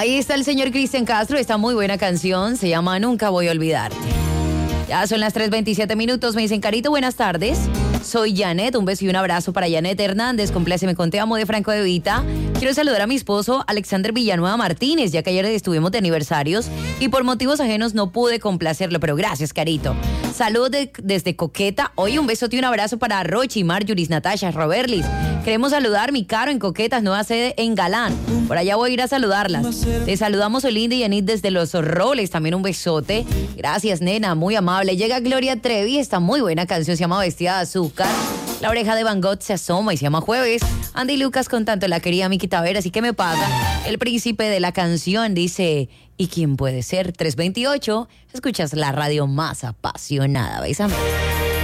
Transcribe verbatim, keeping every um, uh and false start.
Ahí está el señor Cristian Castro, esta muy buena canción, se llama Nunca Voy a Olvidarte. Ya son las tres veintisiete minutos, me dicen, Carito, buenas tardes. Soy Janet, un beso y un abrazo para Janet Hernández, compláceme con Te Amo de Franco De Vita. Quiero saludar a mi esposo Alexander Villanueva Martínez, ya que ayer estuvimos de aniversarios y por motivos ajenos no pude complacerlo, pero gracias, Carito. Saludos de, desde Coqueta. Hoy un besote y un abrazo para Rochi, Marjuris, Natasha, Roberlis. Queremos saludar mi Caro en Coquetas, nueva sede en Galán. Por allá voy a ir a saludarlas. Te saludamos Olinda y Yanit desde Los Roles, también un besote. Gracias, nena, muy amable. Llega Gloria Trevi, esta muy buena canción se llama Vestida de Azúcar. La oreja de Van Gogh se asoma y se llama Jueves. Andy Lucas con tanto la querida Miki Taveras. ¿Y qué me pasa? El príncipe de la canción dice, ¿y quién puede ser? tres veintiocho, escuchas la radio más apasionada, ¿veis?